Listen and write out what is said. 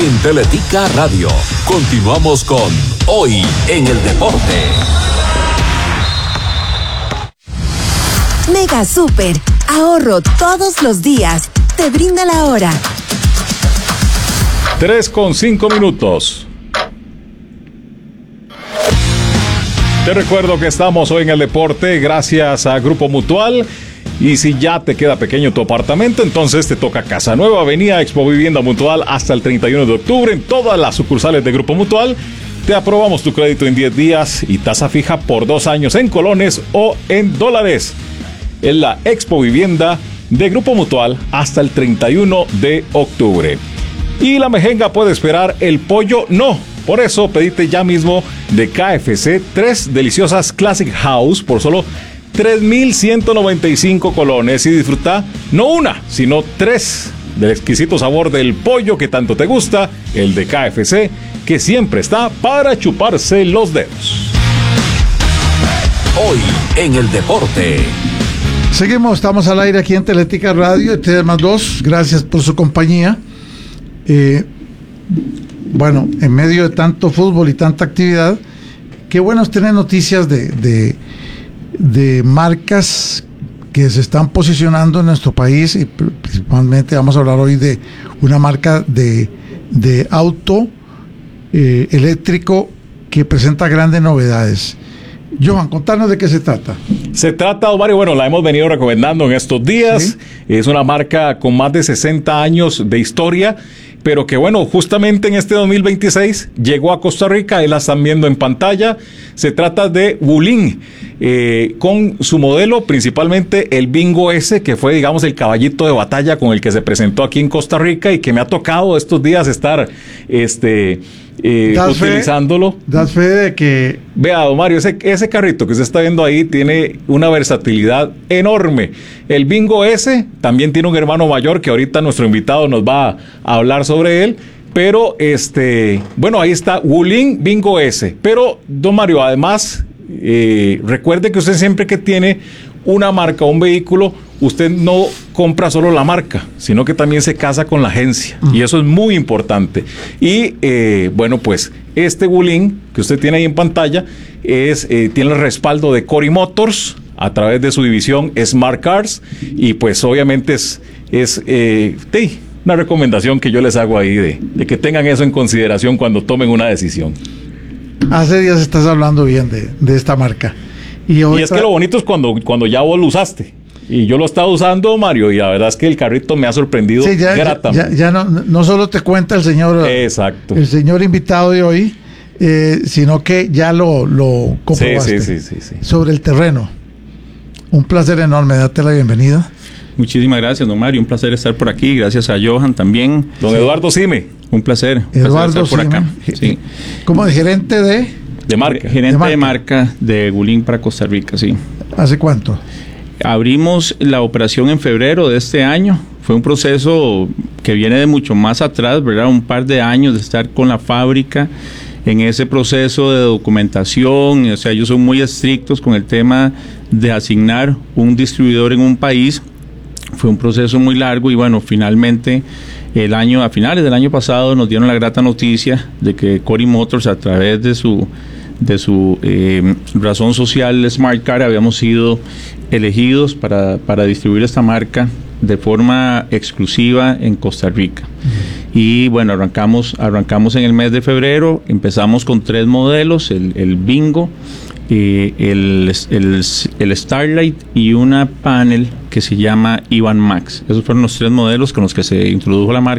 En Teletica Radio, continuamos con Hoy en el Deporte. Mega Super, ahorro todos los días. Te brinda la hora. 3:05. Te recuerdo que estamos hoy en el deporte gracias a Grupo Mutual. Y si ya te queda pequeño tu apartamento, entonces te toca Casa Nueva, Avenida Expo Vivienda Mutual hasta el 31 de octubre en todas las sucursales de Grupo Mutual. Te aprobamos tu crédito en 10 días y tasa fija por 2 años en colones o en dólares. En la Expo Vivienda de Grupo Mutual hasta el 31 de octubre. Y la mejenga puede esperar, el pollo no. Por eso pedite ya mismo de KFC 3 deliciosas Classic House por solo 3,195 colones y disfruta no una, sino 3 del exquisito sabor del pollo que tanto te gusta, el de KFC, que siempre está para chuparse los dedos. Hoy en el deporte. Seguimos, estamos al aire aquí en Teletica Radio, TDM2, gracias por su compañía. Bueno, en medio de tanto fútbol y tanta actividad, qué bueno es tener noticias de marcas que se están posicionando en nuestro país, y principalmente vamos a hablar hoy de una marca de auto eléctrico que presenta grandes novedades. Johan, contanos de qué se trata. Se trata, Mario, bueno, la hemos venido recomendando en estos días. ¿Sí? Es una marca con más de 60 años de historia, pero que bueno, justamente en este 2026 llegó a Costa Rica, ahí la están viendo en pantalla. Se trata de Wuling, con su modelo principalmente el Bingo S, que fue, digamos, el caballito de batalla con el que se presentó aquí en Costa Rica y que me ha tocado estos días estar utilizándolo. Das fe de que... Vea, don Mario, ese carrito que usted está viendo ahí tiene una versatilidad enorme. El Bingo S también tiene un hermano mayor que ahorita nuestro invitado nos va a hablar sobre él. Pero, bueno, ahí está Wuling Bingo S. Pero, don Mario, además, recuerde que usted siempre que tiene una marca o un vehículo, usted no compra solo la marca, sino que también se casa con la agencia. Y eso es muy importante. Y, bueno, pues, este Wuling que usted tiene ahí en pantalla tiene el respaldo de Cory Motors a través de su división Smart Cars. Y, pues, obviamente es una recomendación que yo les hago ahí de que tengan eso en consideración cuando tomen una decisión. Hace días estás hablando bien de esta marca. Y es que lo bonito es cuando ya vos lo usaste. Y yo lo he estado usando, Mario, y la verdad es que el carrito me ha sorprendido gratamente. Ya no solo te cuenta el señor, exacto, el señor invitado de hoy, sino que ya lo comprobaste. Sí. Sobre el terreno. Un placer enorme, date la bienvenida. Muchísimas gracias, don Mario. Un placer estar por aquí. Gracias a Johan también. Don Eduardo Sime. Un placer. Eduardo estar por acá. Sí. Como gerente de marca. Gerente de marca de Wuling para Costa Rica, sí. ¿Hace cuánto? Abrimos la operación en febrero de este año. Fue un proceso que viene de mucho más atrás, ¿verdad? Un par de años de estar con la fábrica en ese proceso de documentación. O sea, ellos son muy estrictos con el tema de asignar un distribuidor en un país. Fue un proceso muy largo y bueno, finalmente a finales del año pasado nos dieron la grata noticia de que Cory Motors, a través de su razón social Smart Car, habíamos sido elegidos para distribuir esta marca de forma exclusiva en Costa Rica. Y bueno, arrancamos en el mes de febrero. Empezamos con 3 modelos, el Bingo, el Starlight y una panel que se llama Ivan Max. Esos fueron los 3 modelos con los que se introdujo la marca